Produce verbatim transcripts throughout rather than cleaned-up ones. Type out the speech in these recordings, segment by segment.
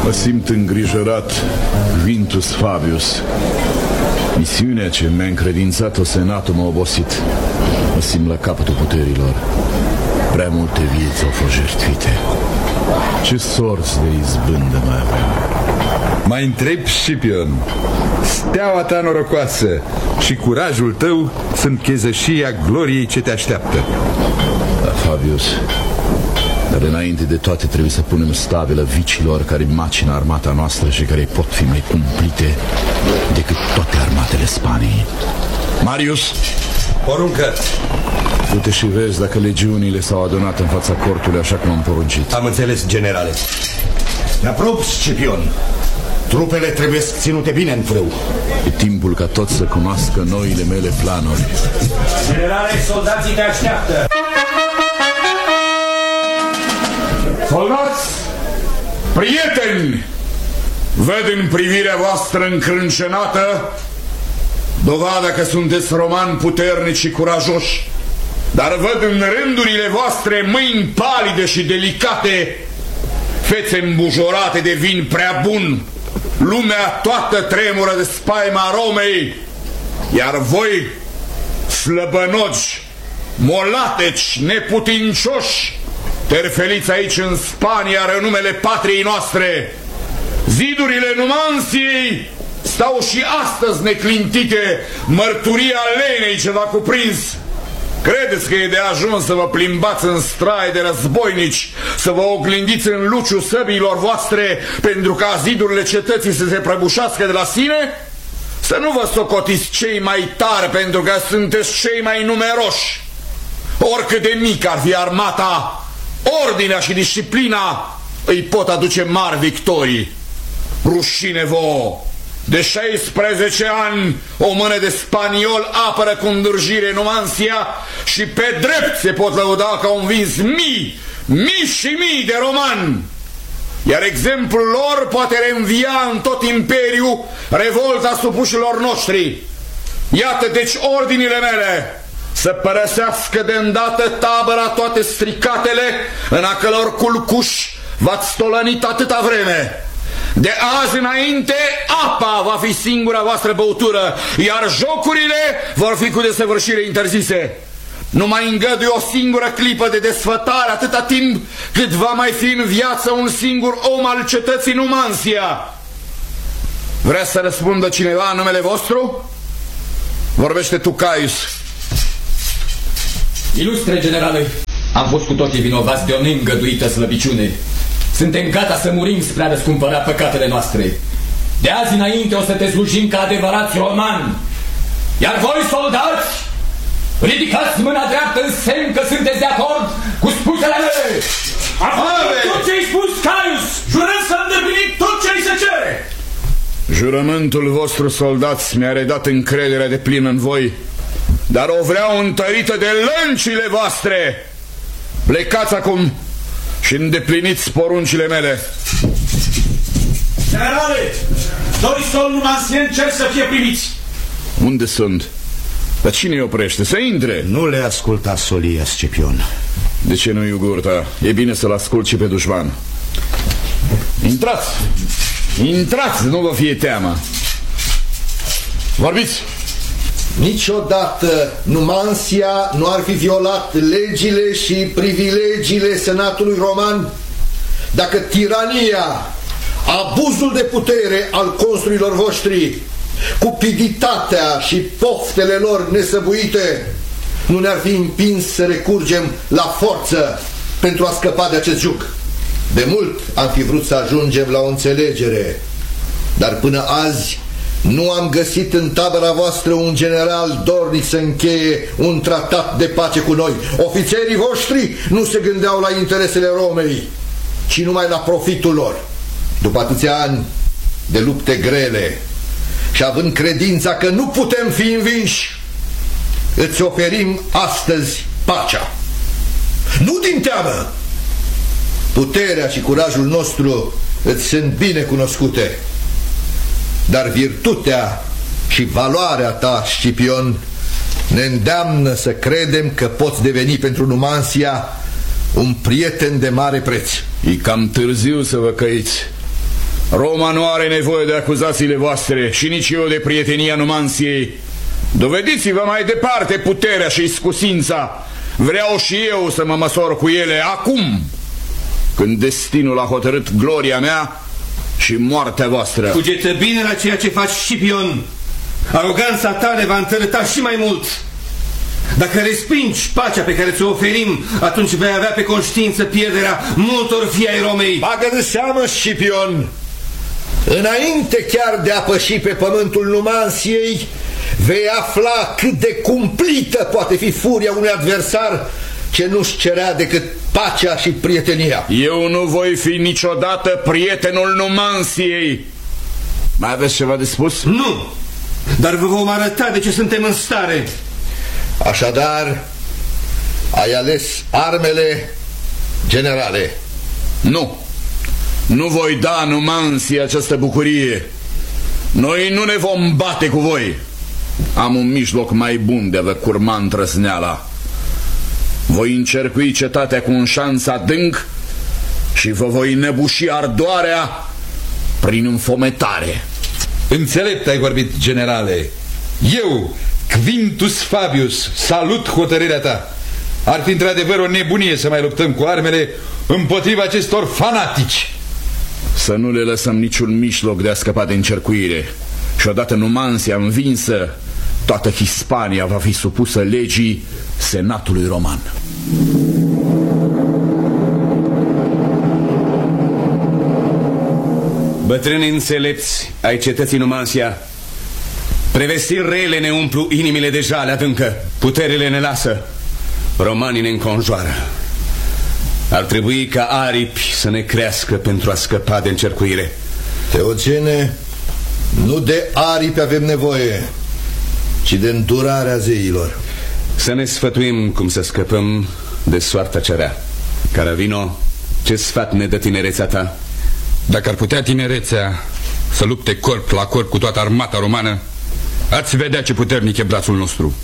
Mă simt îngrijorat, Quintus Fabius. Misiunea ce mi-a încredințat-o senatul m-a obosit. Mă simt la capătul puterilor. Prea multe vieți au fost jertfite. Ce sorți de izbândă mai avem? Mai întreb, Scipion. Steaua ta norocoasă și curajul tău sunt chezășia gloriei ce te așteaptă. Da, Fabius, dar înainte de toate trebuie să punem stabilă vicilor care macină armata noastră și care pot fi mai cumplite decât toate armatele Spaniei. Marius, poruncă. du-te și vezi dacă legiunile s-au adunat în fața cortului așa cum am poruncit. Am înțeles, generale. Ne aprob, Scipion. Trupele trebuie ținute bine în frâu. E timpul ca toți să cunoască noile mele planuri. Generale, soldații te așteaptă. Soldați, prieteni, văd în privirea voastră încrâncenată dovada că sunteți romani puternici și curajoși. Dar văd în rândurile voastre mâini palide și delicate, fețe îmbujorate de vin prea bun. Lumea toată tremură de spaima Romei, iar voi, slăbănogi, molateci, neputincioși, terfeliți aici în Spania renumele patriei noastre. Zidurile Numanției stau și astăzi neclintite, mărturia lenei ce v-a cuprins. Credeți că e de ajuns să vă plimbați în straie de războinici, să vă oglindiți în luciul săbiilor voastre pentru ca zidurile cetății să se prăbușească de la sine? Să nu vă socotiți cei mai tari pentru că sunteți cei mai numeroși. Oricât de mică ar fi armata, ordinea și disciplina îi pot aduce mari victorii. Rușine vouă! De șaisprezece ani o mână de spaniol apără cu îndârjire Numanția și pe drept se pot lăuda că au învins mii, mii și mii de romani. Iar exemplul lor poate reînvia în tot imperiul revolta supușilor noștri. Iată deci ordinile mele: să părăsească de îndată tabăra toate stricatele în a călor culcuși v-ați stolănit atâta vreme. De azi înainte, apa va fi singura voastră băutură, iar jocurile vor fi cu desăvârșire interzise. Nu mai îngădui o singură clipă de desfătare atâta timp cât va mai fi în viață un singur om al cetății Numanția. Vreți să răspundă cineva în numele vostru? Vorbește tu, Caius. Ilustre generale, am fost cu toții vinovați de o neîngăduită slăbiciune. Suntem gata să murim spre a răscumpăra păcatele noastre. De azi înainte o să te slujim ca adevărați romani. Iar voi, soldați, ridicați mâna dreaptă în semn că sunteți de acord cu spusele mele. Am făcut tot ce-ai spus, Caius. Jurăm să îndeplinim tot ce-i se cere. Jurământul vostru, soldați, mi-a redat încrederea de plină în voi, dar o vreau întărită de lăncile voastre. Plecați acum și îndepliniți poruncile mele. Generale, doi sol numanțieni cer să fie primiți. Unde sunt? Dar cine îi oprește? Să intre. Nu le asculta solia, Scipion. De ce nu, Iugurta? E bine să-l ascult și pe dușman. Intrați! Intrați, nu vă fie teamă. Vorbiți! Niciodată Numanția nu ar fi violat legile și privilegiile senatului roman dacă tirania, abuzul de putere al consulilor voștri, cupiditatea și poftele lor nesăbuite nu ne-ar fi împins să recurgem la forță pentru a scăpa de acest jug. De mult am fi vrut să ajungem la o înțelegere, dar până azi nu am găsit în tabăra voastră un general dornic să încheie un tratat de pace cu noi. Ofițerii voștri nu se gândeau la interesele Romei, ci numai la profitul lor. După atâția ani de lupte grele și având credința că nu putem fi învinși, îți oferim astăzi pacea. Nu din teamă! Puterea și curajul nostru îți sunt bine cunoscute, dar virtutea și valoarea ta, Scipion, ne îndeamnă să credem că poți deveni pentru Numanția un prieten de mare preț. E cam târziu să vă căiți. Roma nu are nevoie de acuzațiile voastre și nici eu de prietenia Numanției. Dovediți-vă mai departe puterea și iscusința. Vreau și eu să mă măsor cu ele acum, când destinul a hotărât gloria mea și moartea voastră. Cugetă bine la ceea ce faci, Scipion. Aroganța ta ne va întărâta și mai mult. Dacă respingi pacea pe care ți-o oferim, atunci vei avea pe conștiință pierderea multor fii ai Romei. Bagă de seamă, Scipion. Înainte chiar de a păși pe pământul Numanției, vei afla cât de cumplită poate fi furia unui adversar ce nu-și cerea decât pacea și prietenia. Eu nu voi fi niciodată prietenul Numanției. Mai aveți ceva de spus? Nu, dar vă vom arăta de ce suntem în stare. Așadar, ai ales armele, generale? Nu. Nu voi da Numanției această bucurie. Noi nu ne vom bate cu voi. Am un mijloc mai bun de a vă curma întrăsneala. Voi încercui cetatea cu un șanț adânc și vă voi năbuși ardoarea prin înfometare. Înțelept ai vorbit, generale. Eu, Quintus Fabius, salut hotărârea ta. Ar fi într-adevăr o nebunie să mai luptăm cu armele împotriva acestor fanatici. Să nu le lăsăm niciun mijloc de a scăpa de încercuire. Și odată Numanția învinsă, toată Hispania va fi supusă legii Senatului Roman. Bătrâni înțelepți ai cetății Numanția, prevestiri rele ne umplu inimile de jale adâncă. Puterile ne lasă, romanii ne înconjoară. Ar trebui ca aripi să ne crească pentru a scăpa de încercuire. Teogene, nu de aripi avem nevoie, ci de îndurarea zeilor. Să ne sfătuim cum să scăpăm de soarta cea rea. Caravino, ce sfat ne dă tinerețea ta? Dacă ar putea tinerețea să lupte corp la corp cu toată armata romană, ați vedea ce puternic e brațul nostru.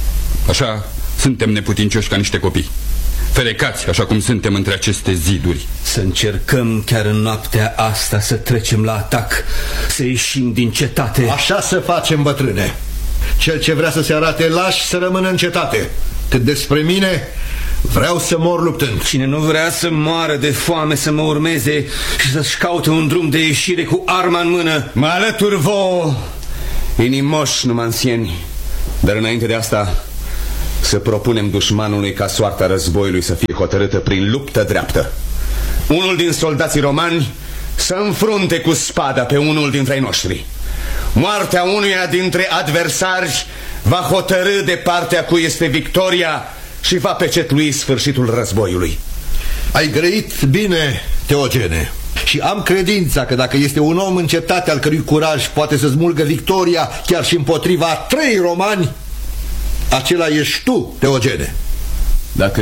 Așa suntem neputincioși ca niște copii, ferecați așa cum suntem între aceste ziduri. Să încercăm chiar în noaptea asta să trecem la atac, să ieșim din cetate. Așa să facem, bătrâne. Cel ce vrea să se arate laș să rămână în cetate. Cât despre mine, vreau să mor luptând. Cine nu vrea să moară de foame să mă urmeze și să-și caute un drum de ieșire cu arma în mână. Mă alătur vouă, inimoși numanțieni. Dar înainte de asta, să propunem dușmanului ca soarta războiului să fie hotărâtă prin luptă dreaptă. Unul din soldații romani să înfrunte cu spada pe unul dintre ai noștri. Moartea unuia dintre adversari va hotărâ de partea cui este victoria și va pecetlui sfârșitul războiului. Ai grăit bine, Teogene, și am credința că dacă este un om în cetate al cărui curaj poate să smulgă victoria chiar și împotriva trei romani, acela ești tu, Teogene. Dacă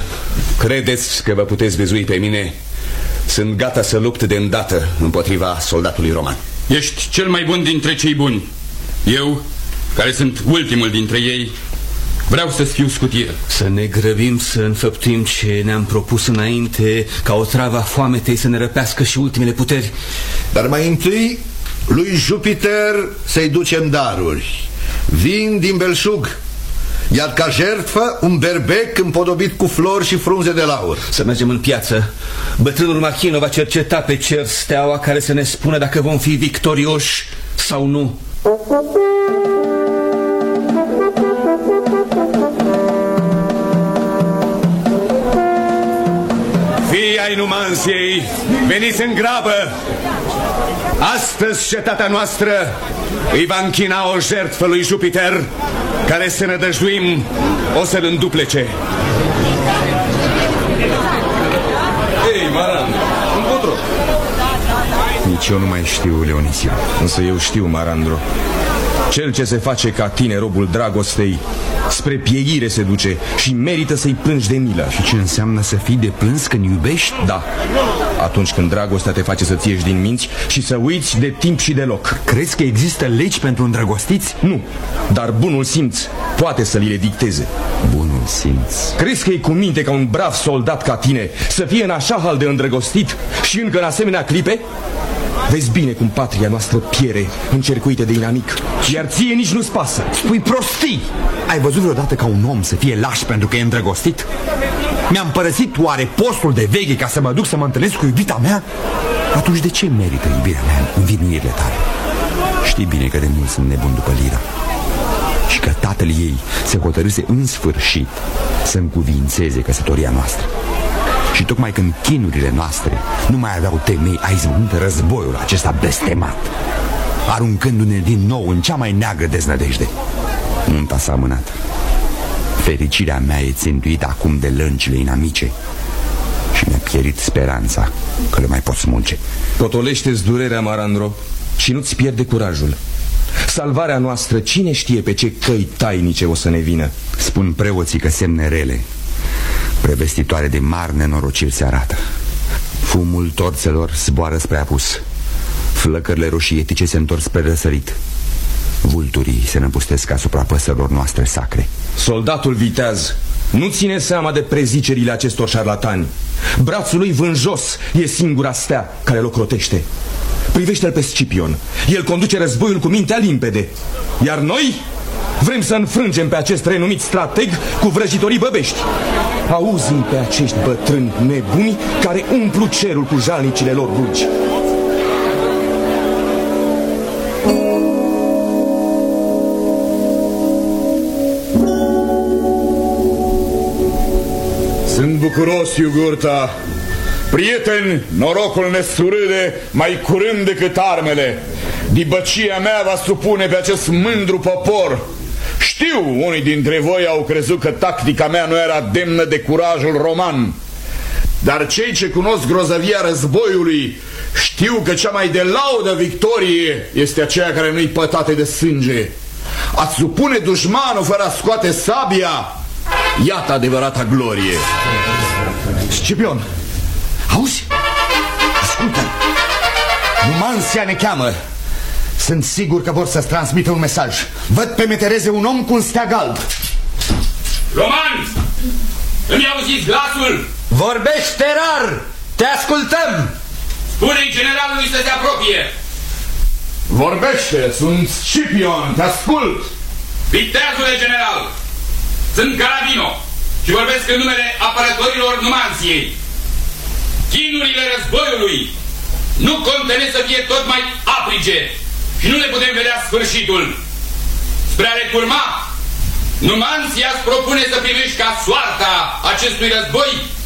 credeți că vă puteți bizui pe mine, sunt gata să lupt de îndată împotriva soldatului roman. Ești cel mai bun dintre cei buni. Eu, care sunt ultimul dintre ei, vreau să-ți fiu scutier. Să ne grăbim să înfăptuim ce ne-am propus înainte, ca o travă a foametei să ne răpească și ultimele puteri. Dar mai întâi lui Jupiter să-i ducem daruri. Vin din belșug, iar ca jertfă un berbec împodobit cu flori și frunze de laur. Să mergem în piață. Bătrânul Machino va cerceta pe cer steaua care să ne spună dacă vom fi victorioși sau nu. Fii ai Numanției, veniți în grabă! Astăzi cetatea noastră îi va închina o jertfă lui Jupiter, care, să ne dăjduim, o să-l înduplece. Ei, Maran, încotro. Nici eu nu mai știu, Leonisil. Însă eu știu, Marandro. Cel ce se face ca tine, robul dragostei, spre pieire se duce și merită să-i plângi de milă. Și ce înseamnă să fii de plâns când iubești? Da, atunci când dragostea te face să-ți ieși din minți și să uiți de timp și de loc. Crezi că există legi pentru îndrăgostiți? Nu, dar bunul simț poate să li le dicteze. Bunul simț. Crezi că e cu minte ca un brav soldat ca tine să fie în așa hal de îndrăgostit și încă în asemenea clipe? Vezi bine cum patria noastră piere încercuită de inamic. Iar ție nici nu-ți pasă. Spui prostii. Ai văzut vreodată ca un om să fie laș pentru că e îndrăgostit? Mi-am părăsit oare postul de veche ca să mă duc să mă întâlnesc cu iubita mea? Atunci de ce merită iubirea mea învinuirile tale? Știi bine că de mult sunt nebun după Lira și că tatăl ei se hotărâse în sfârșit să încuvințeze căsătoria noastră. Și tocmai când chinurile noastre nu mai aveau temei, a izbucnit războiul acesta blestemat, aruncându-ne din nou în cea mai neagră deznădejde. Nunta s-a amânat. Fericirea mea e țintuită acum de lăncile inamice și mi-a pierit speranța că le mai pot smulge. Potolește-ți durerea, Marandro, și nu-ți pierde curajul. Salvarea noastră, cine știe pe ce căi tainice o să ne vină. Spun preoții că semne rele, prevestitoare de mari nenorociri, se arată. Fumul torțelor zboară spre apus, flăcările roșietice se întorc spre răsărit, vulturii se năpustesc asupra păsărilor noastre sacre. Soldatul viteaz nu ține seama de prezicerile acestor șarlatani. Brațul lui vânjos e singura stea care îl ocrotește. Privește-l pe Scipion. El conduce războiul cu mintea limpede. Iar noi vrem să înfrângem pe acest renumit strateg cu vrăjitorii băbești. Auzi-i pe acești bătrâni nebuni care umplu cerul cu jalnicile lor rugi. Sunt bucuros, Iugurta. Prieteni, norocul ne surâde mai curând decât armele. Dibăcia mea va supune pe acest mândru popor. Știu, unii dintre voi au crezut că tactica mea nu era demnă de curajul roman. Dar cei ce cunosc grozăvia războiului știu că cea mai de laudă victorie este aceea care nu-i pătate de sânge. A supune dușmanul fără a scoate sabia, iată adevărata glorie. Scipion, auzi? Ascultă, Numanția ne cheamă. Sunt sigur că vor să-ți transmită un mesaj. Văd pe metereze un om cu un steag alb. Romani, îmi auziți glasul? Vorbește rar, te ascultăm. Spune-i generalului să se apropie. Vorbește, sunt Scipion, te ascult. Viteazule general, sunt Carabino și vorbesc în numele apărătorilor Numanției. Chinurile războiului nu contenesc să fie tot mai aprige și nu ne putem vedea sfârșitul. Spre a recurma, Numanția îți propune să privești ca soarta acestui război